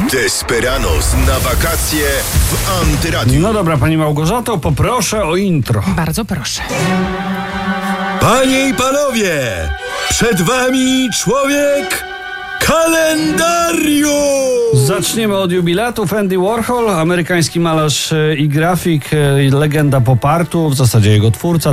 Desperados na wakacje w Antyradiu. No dobra, pani Małgorzato, poproszę o intro. Bardzo proszę. Panie i panowie, przed wami człowiek kalendarium! Zaczniemy od jubilatów. Andy Warhol, amerykański malarz i grafik, legenda pop artu, w zasadzie jego twórca,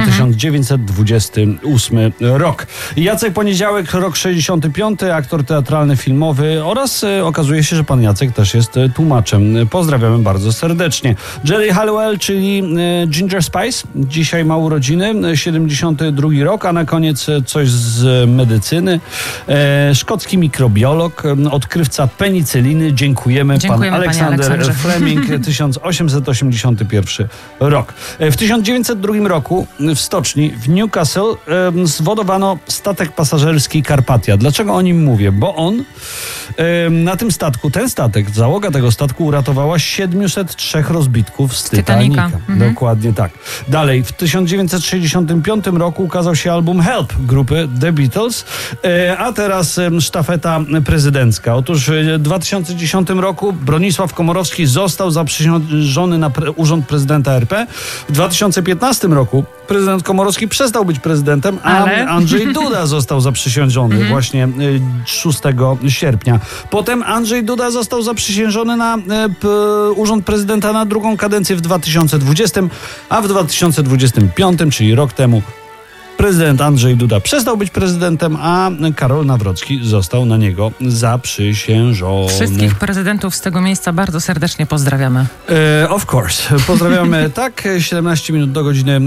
1928 rok. Jacek Poniedziałek, rok 65, aktor teatralny, filmowy oraz okazuje się, że pan Jacek też jest tłumaczem. Pozdrawiamy bardzo serdecznie. Geri Halliwell, czyli Ginger Spice, dzisiaj ma urodziny, 72 rok, a na koniec coś z medycyny. Szkocki mikrobiolog, odkrywca penicyliny. Dziękujemy pan Aleksander Fleming, 1881 rok. W 1902 roku w stoczni w Newcastle zwodowano statek pasażerski Carpathia. Dlaczego o nim mówię? Bo on na tym statku, załoga tego statku uratowała 703 rozbitków z Titanica. Dokładnie tak. Dalej, w 1965 roku ukazał się album Help grupy The Beatles, a teraz sztafeta prezydencka. Otóż w 2010 roku Bronisław Komorowski został zaprzysiężony na urząd prezydenta RP. W 2015 roku prezydent Komorowski przestał być prezydentem, a Andrzej Duda został zaprzysiężony właśnie 6 sierpnia. Potem Andrzej Duda został zaprzysiężony na urząd prezydenta na drugą kadencję w 2020, a w 2025, czyli rok temu, prezydent Andrzej Duda przestał być prezydentem, a Karol Nawrocki został na niego zaprzysiężony. Wszystkich prezydentów z tego miejsca bardzo serdecznie pozdrawiamy. Of course. Pozdrawiamy. Tak, 17 minut do godziny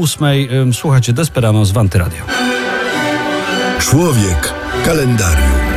8. Słuchajcie Desperados w Antyradio. Człowiek kalendarium.